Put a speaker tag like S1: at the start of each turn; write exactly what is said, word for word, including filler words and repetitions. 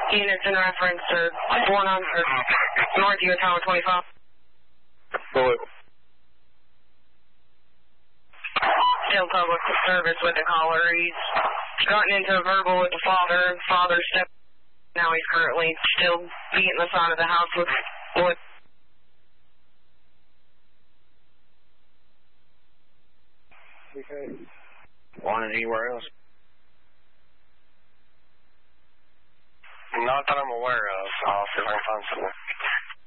S1: Units in reference to four hundred North U S Tower twenty-five.
S2: Hello.
S1: Still public service with the caller. He's gotten into a verbal with the father. Father stepped. Now he's currently still beating the side of the house with wood.
S2: Okay. Wanted anywhere else? Not that I'm aware of. I'll see if I can find something.